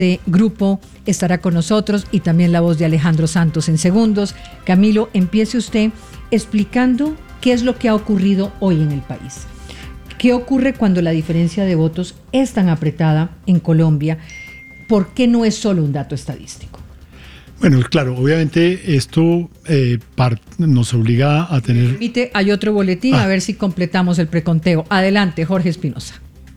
grupo estará con nosotros y también la voz de Alejandro Santos en segundos. Camilo, empiece usted explicando qué es lo que ha ocurrido hoy en el país. ¿Qué ocurre cuando la diferencia de votos es tan apretada en Colombia? ¿Por qué no es solo un dato estadístico? Bueno, claro, obviamente esto nos obliga a tener... Hay otro boletín, a ver si completamos el preconteo. Adelante, Jorge Espinosa.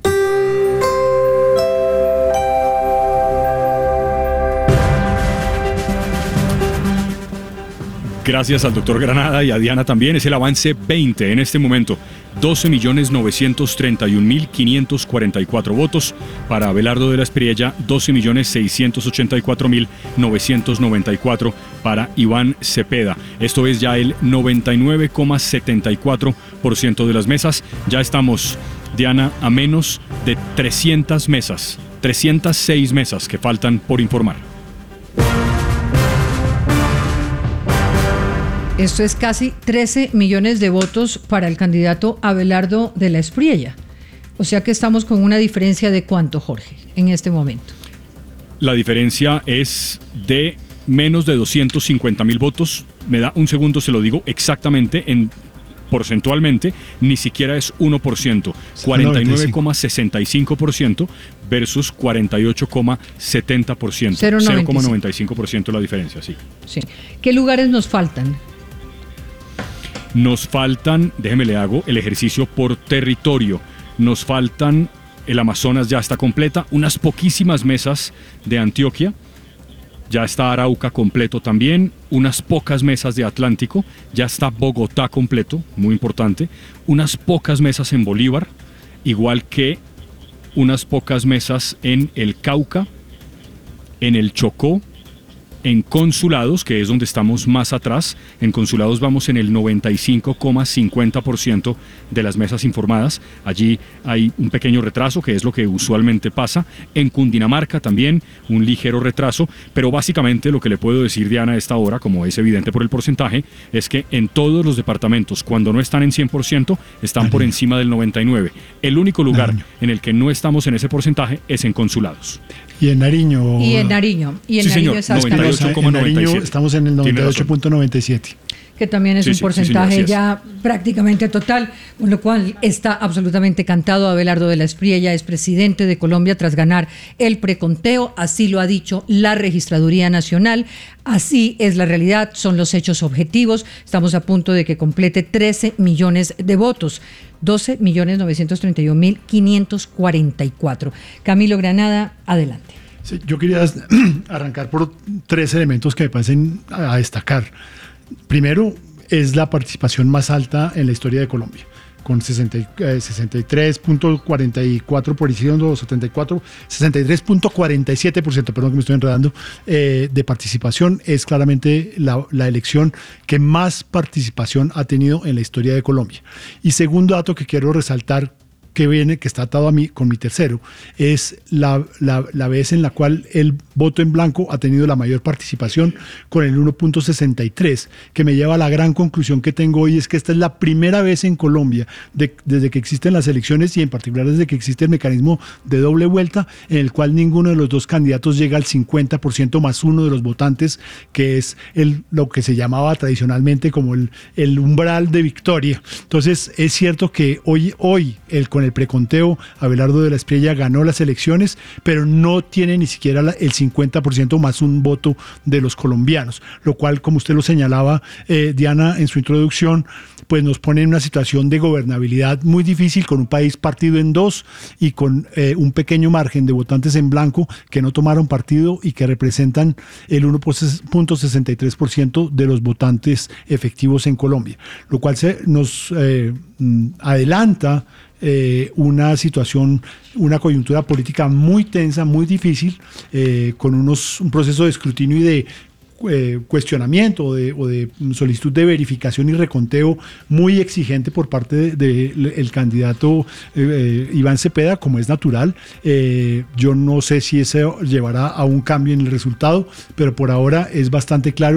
Gracias al doctor Granada y a Diana también. Es el avance 20 en este momento. 12.931.544 votos. Para Abelardo de la Espriella, 12.684.994 para Iván Cepeda. Esto es ya el 99,74% de las mesas. Ya estamos, Diana, a menos de 300 mesas. 306 mesas que faltan por informar. Esto es casi 13 millones de votos para el candidato Abelardo de la Espriella. O sea que estamos con una diferencia de ¿cuánto, Jorge, en este momento? La diferencia es de menos de 250.000 votos. Me da un segundo, se lo digo exactamente porcentualmente, ni siquiera es 1%, 49,65% versus 48,70%, 0,95% la diferencia, sí. ¿Qué lugares nos faltan? Nos faltan, déjeme le hago el ejercicio por territorio, nos faltan, el Amazonas ya está completa, unas poquísimas mesas de Antioquia, ya está Arauca completo también, unas pocas mesas de Atlántico, ya está Bogotá completo, muy importante, unas pocas mesas en Bolívar, igual que unas pocas mesas en el Cauca, en el Chocó, en Consulados, que es donde estamos más atrás. En Consulados vamos en el 95,50% de las mesas informadas. Allí hay un pequeño retraso, que es lo que usualmente pasa. En Cundinamarca también un ligero retraso, pero básicamente lo que le puedo decir, Diana, a esta hora, como es evidente por el porcentaje, es que en todos los departamentos, cuando no están en 100%, están por encima del 99%. El único lugar en el que no estamos en ese porcentaje es en Consulados. Y en Nariño. Y en Nariño sí, señor, 98,97. Estamos en el 98,97. Que también es un porcentaje ya prácticamente total, con lo cual está absolutamente cantado. Abelardo de la Espriella es presidente de Colombia tras ganar el preconteo, así lo ha dicho la Registraduría Nacional, así es la realidad, son los hechos objetivos. Estamos a punto de que complete 13 millones de votos, 12.931.544. Camilo Granada, adelante. Sí, yo quería arrancar por 3 elementos que me parecen a destacar. Primero, es la participación más alta en la historia de Colombia, con 63.47%, perdón que me estoy enredando, de participación. Es claramente la elección que más participación ha tenido en la historia de Colombia. Y segundo dato que quiero resaltar, que está atado con mi tercero, es la vez en la cual el voto en blanco ha tenido la mayor participación, con el 1.63, que me lleva a la gran conclusión que tengo hoy, es que esta es la primera vez en Colombia, desde que existen las elecciones y en particular desde que existe el mecanismo de doble vuelta, en el cual ninguno de los dos candidatos llega al 50% más uno de los votantes, que es lo que se llamaba tradicionalmente como el umbral de victoria. Entonces es cierto que hoy con el preconteo, Abelardo de la Espriella ganó las elecciones, pero no tiene ni siquiera el 50% más un voto de los colombianos, lo cual, como usted lo señalaba, Diana, en su introducción, pues nos pone en una situación de gobernabilidad muy difícil, con un país partido en dos y con un pequeño margen de votantes en blanco que no tomaron partido y que representan el 1.63% de los votantes efectivos en Colombia, lo cual nos adelanta una situación, una coyuntura política muy tensa, muy difícil, con un proceso de escrutinio y de cuestionamiento o de solicitud de verificación y reconteo muy exigente por parte del candidato Iván Cepeda, como es natural. Yo no sé si eso llevará a un cambio en el resultado, pero por ahora es bastante claro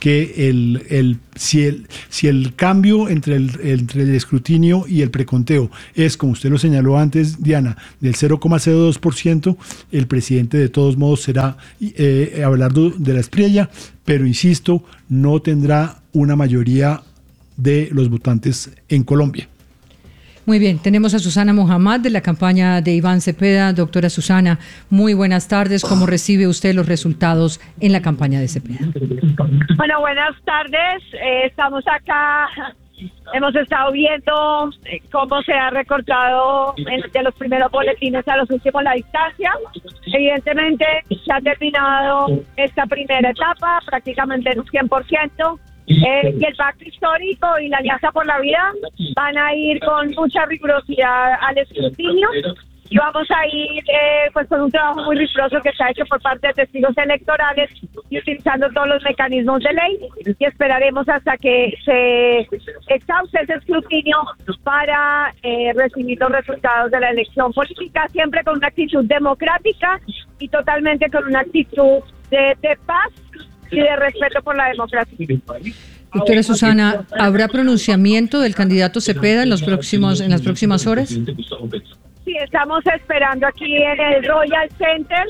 que si el cambio entre el escrutinio y el preconteo es, como usted lo señaló antes, Diana, del 0,02%, el presidente de todos modos será Abelardo de la Espriella, pero insisto, no tendrá una mayoría de los votantes en Colombia. Muy bien, tenemos a Susana Mohammad de la campaña de Iván Cepeda. Doctora Susana, muy buenas tardes. ¿Cómo recibe usted los resultados en la campaña de Cepeda? Bueno, buenas tardes. Estamos acá. Hemos estado viendo cómo se ha recortado de los primeros boletines a los últimos la distancia. Evidentemente, se ha terminado esta primera etapa prácticamente en un 100%. Y el pacto histórico y la Alianza por la Vida van a ir con mucha rigurosidad al escrutinio y vamos a ir pues con un trabajo muy riguroso que se ha hecho por parte de testigos electorales y utilizando todos los mecanismos de ley, y esperaremos hasta que se exhauste ese escrutinio para recibir los resultados de la elección política, siempre con una actitud democrática y totalmente con una actitud de paz y de respeto por la democracia. Doctora Susana, ¿habrá pronunciamiento del candidato Cepeda en las próximas horas? Sí, estamos esperando aquí en el Royal Center,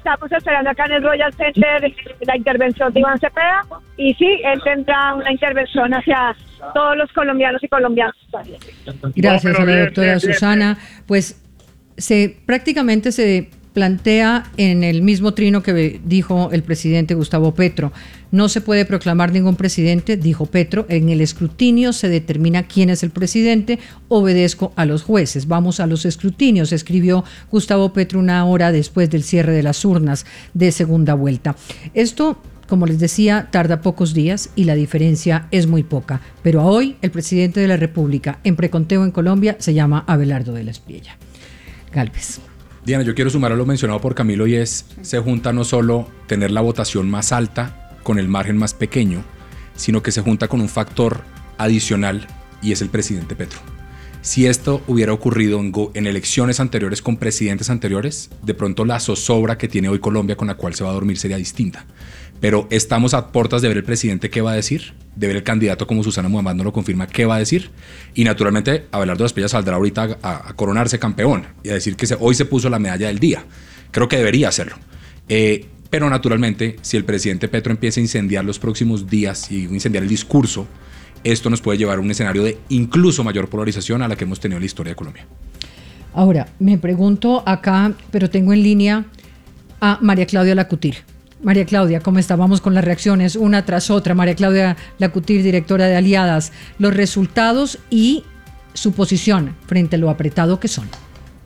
la intervención de Iván Cepeda, y sí, él tendrá una intervención hacia todos los colombianos y colombianas. Gracias a la doctora Susana. Pues prácticamente se plantea en el mismo trino que dijo el presidente Gustavo Petro. No se puede proclamar ningún presidente, dijo Petro. En el escrutinio se determina quién es el presidente. Obedezco a los jueces. Vamos a los escrutinios, escribió Gustavo Petro una hora después del cierre de las urnas de segunda vuelta. Esto, como les decía, tarda pocos días y la diferencia es muy poca. Pero hoy el presidente de la República en preconteo en Colombia se llama Abelardo de la Espriella. Gálvez. Diana, yo quiero sumar a lo mencionado por Camilo, y se junta no solo tener la votación más alta con el margen más pequeño, sino que se junta con un factor adicional, y es el presidente Petro. Si esto hubiera ocurrido en elecciones anteriores con presidentes anteriores, de pronto la zozobra que tiene hoy Colombia con la cual se va a dormir sería distinta. Pero estamos a puertas de ver el presidente qué va a decir, de ver el candidato, como Susana Mohammad nos lo confirma, qué va a decir, y naturalmente Abelardo de la Espriella saldrá ahorita a coronarse campeón y a decir que hoy se puso la medalla del día. Creo que debería hacerlo. Pero naturalmente, si el presidente Petro empieza a incendiar los próximos días y incendiar el discurso, esto nos puede llevar a un escenario de incluso mayor polarización a la que hemos tenido en la historia de Colombia. Ahora, me pregunto acá, pero tengo en línea a María Claudia Lacutir. María Claudia, ¿cómo está? Vamos con las reacciones una tras otra. María Claudia Lacutir, directora de Aliadas, los resultados y su posición frente a lo apretado que son.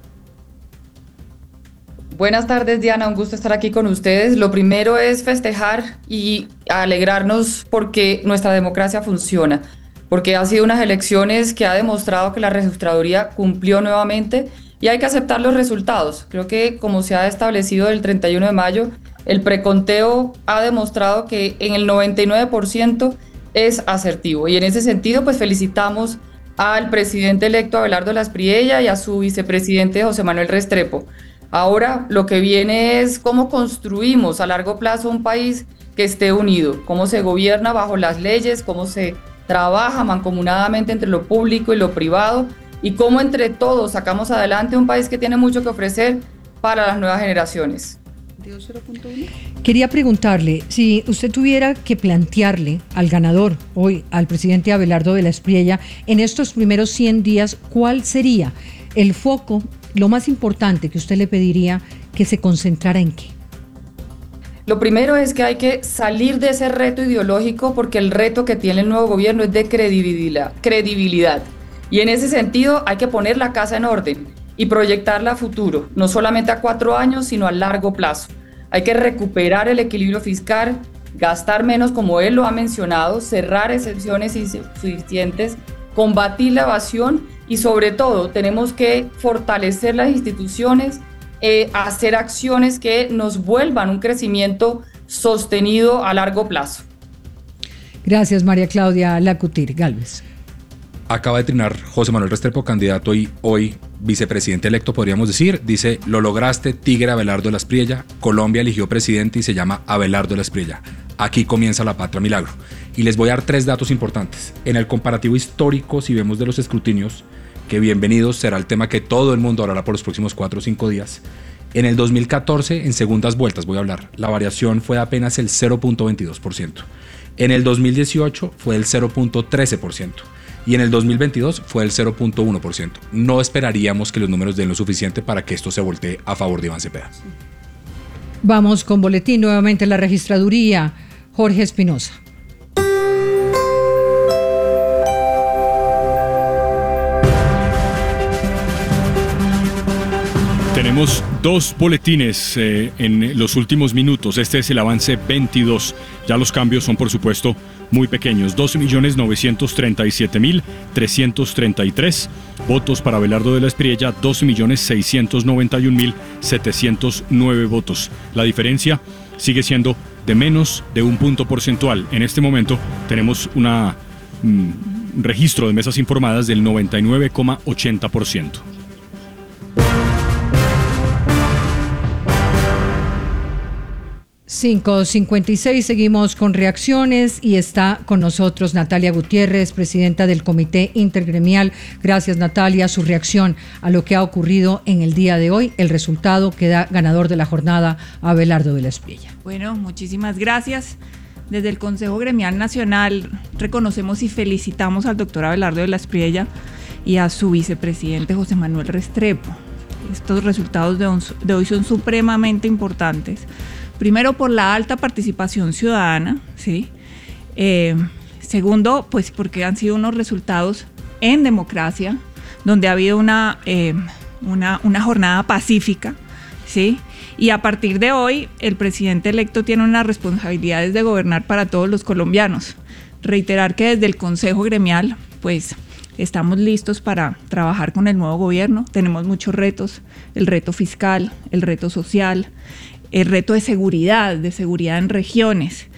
Buenas tardes, Diana, un gusto estar aquí con ustedes. Lo primero es festejar y alegrarnos porque nuestra democracia funciona, porque ha sido unas elecciones que ha demostrado que la registraduría cumplió nuevamente y hay que aceptar los resultados. Creo que, como se ha establecido el 31 de mayo, el preconteo ha demostrado que en el 99% es asertivo, y en ese sentido pues felicitamos al presidente electo Abelardo de la Espriella y a su vicepresidente José Manuel Restrepo. Ahora lo que viene es cómo construimos a largo plazo un país que esté unido, cómo se gobierna bajo las leyes, cómo se trabaja mancomunadamente entre lo público y lo privado, y cómo entre todos sacamos adelante un país que tiene mucho que ofrecer para las nuevas generaciones. Quería preguntarle, si usted tuviera que plantearle al ganador hoy, al presidente Abelardo de la Espriella, en estos primeros 100 días, ¿cuál sería el foco, lo más importante que usted le pediría que se concentrara en qué? Lo primero es que hay que salir de ese reto ideológico, porque el reto que tiene el nuevo gobierno es de credibilidad. Y en ese sentido hay que poner la casa en orden y proyectarla a futuro, no solamente a 4 años, sino a largo plazo. Hay que recuperar el equilibrio fiscal, gastar menos, como él lo ha mencionado, cerrar exenciones insuficientes, combatir la evasión y sobre todo tenemos que fortalecer las instituciones, hacer acciones que nos vuelvan un crecimiento sostenido a largo plazo. Gracias, María Claudia Lacutir. Gálvez. Acaba de trinar José Manuel Restrepo, candidato y hoy vicepresidente electo, podríamos decir. Dice: lo lograste, tigre Abelardo de la Espriella. Colombia eligió presidente y se llama Abelardo de la Espriella. aquí comienza la patria milagro. Y les voy a dar 3 datos importantes. En el comparativo histórico, si vemos de los escrutinios, que bienvenidos, será el tema que todo el mundo hablará por los próximos 4 o 5 días. En el 2014, en segundas vueltas voy a hablar, la variación fue apenas el 0.22%. En el 2018 fue el 0.13%. Y en el 2022 fue el 0.1%. No esperaríamos que los números den lo suficiente para que esto se voltee a favor de Iván Cepeda. Vamos con boletín nuevamente la registraduría. Jorge Espinosa. Tenemos 2 boletines en los últimos minutos. Este es el avance 22. Ya los cambios son, por supuesto, muy pequeños. 12.937.333 votos para Abelardo de la Espriella, 12.691.709 votos. La diferencia sigue siendo de menos de 1 punto porcentual. En este momento tenemos un registro de mesas informadas del 99,80%. (5:56) Seguimos con reacciones y está con nosotros Natalia Gutiérrez, presidenta del Comité Intergremial. Gracias, Natalia. Su reacción a lo que ha ocurrido en el día de hoy, el resultado que da ganador de la jornada a Abelardo de la Espriella. Bueno, muchísimas gracias. Desde el Consejo Gremial Nacional reconocemos y felicitamos al doctor Abelardo de la Espriella y a su vicepresidente José Manuel Restrepo. Estos resultados de hoy son supremamente importantes. Primero, por la alta participación ciudadana, ¿sí? Segundo, pues porque han sido unos resultados en democracia, donde ha habido una jornada pacífica, ¿sí? Y a partir de hoy, el presidente electo tiene unas responsabilidades de gobernar para todos los colombianos. Reiterar que desde el Consejo Gremial, pues estamos listos para trabajar con el nuevo gobierno. Tenemos muchos retos, el reto fiscal, el reto social, el reto de seguridad en regiones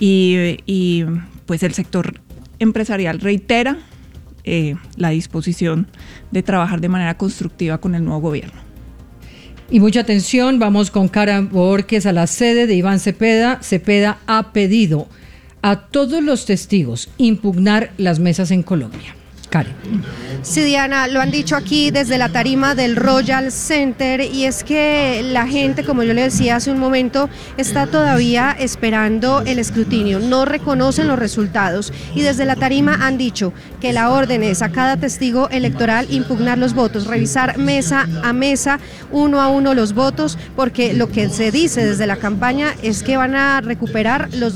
y pues el sector empresarial reitera la disposición de trabajar de manera constructiva con el nuevo gobierno. Y mucha atención, vamos con Karen Borges a la sede de Iván Cepeda. Cepeda ha pedido a todos los testigos impugnar las mesas en Colombia. Karen. Sí, Diana, lo han dicho aquí desde la tarima del Royal Center y es que la gente, como yo le decía hace un momento, está todavía esperando el escrutinio, no reconocen los resultados y desde la tarima han dicho que la orden es a cada testigo electoral impugnar los votos, revisar mesa a mesa, uno a uno los votos, porque lo que se dice desde la campaña es que van a recuperar los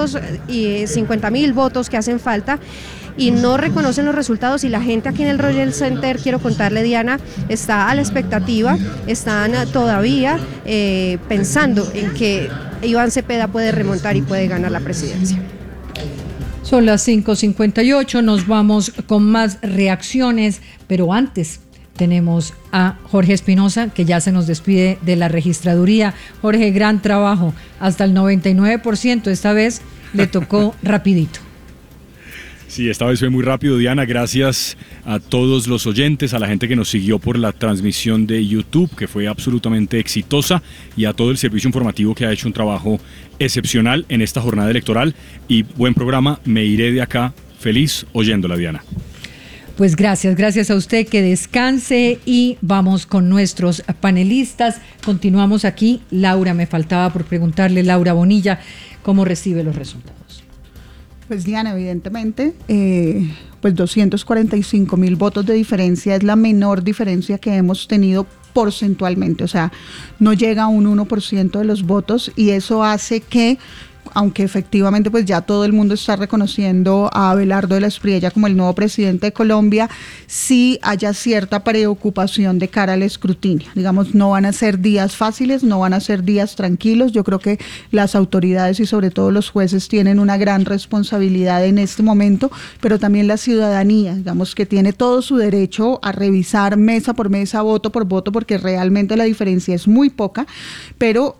250.000 votos que hacen falta y no reconocen los resultados y la gente aquí en el Royal Center, quiero contarle, Diana, está a la expectativa, están todavía pensando en que Iván Cepeda puede remontar y puede ganar la presidencia. Son las 5:58, nos vamos con más reacciones, pero antes tenemos a Jorge Espinosa, que ya se nos despide de la registraduría. Jorge, gran trabajo, hasta el 99%, esta vez le tocó rapidito. Sí, esta vez fue muy rápido, Diana. Gracias a todos los oyentes, a la gente que nos siguió por la transmisión de YouTube, que fue absolutamente exitosa, y a todo el servicio informativo que ha hecho un trabajo excepcional en esta jornada electoral. Y buen programa, me iré de acá feliz oyéndola, Diana. Pues gracias a usted, que descanse y vamos con nuestros panelistas. Continuamos aquí. Laura, me faltaba por preguntarle, Laura Bonilla, ¿cómo recibe los resultados? Pues Diana, evidentemente, pues 245.000 votos de diferencia es la menor diferencia que hemos tenido porcentualmente, o sea, no llega a un 1% de los votos y eso hace que, aunque efectivamente pues ya todo el mundo está reconociendo a Abelardo de la Espriella como el nuevo presidente de Colombia, sí haya cierta preocupación de cara al escrutinio. Digamos, no van a ser días fáciles, no van a ser días tranquilos. Yo creo que las autoridades y sobre todo los jueces tienen una gran responsabilidad en este momento, pero también la ciudadanía, digamos, que tiene todo su derecho a revisar mesa por mesa, voto por voto, porque realmente la diferencia es muy poca, pero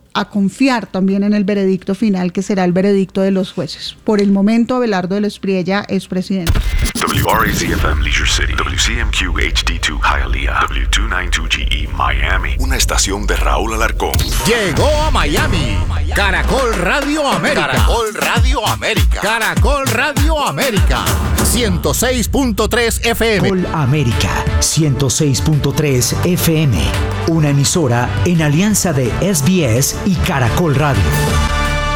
a confiar también en el veredicto final, que será el veredicto de los jueces. Por el momento, Abelardo de la Espriella es presidente. WRAC-FM Leisure City, WCMQ HD2 Hialeah, W292GE Miami. Una estación de Raúl Alarcón. Llegó a Miami Caracol Radio América. Caracol Radio América. Caracol Radio América. 106.3 FM. Caracol América 106.3 FM. Una emisora en alianza de SBS y Caracol Radio.